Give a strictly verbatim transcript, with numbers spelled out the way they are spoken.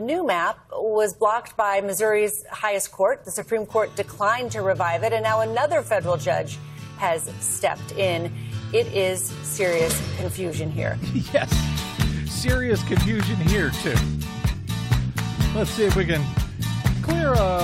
new map was blocked by Missouri's highest court. The Supreme Court declined to revive it, and now another federal judge has stepped in. It is serious confusion here. Yes, serious confusion here, too. Let's see if we can clear a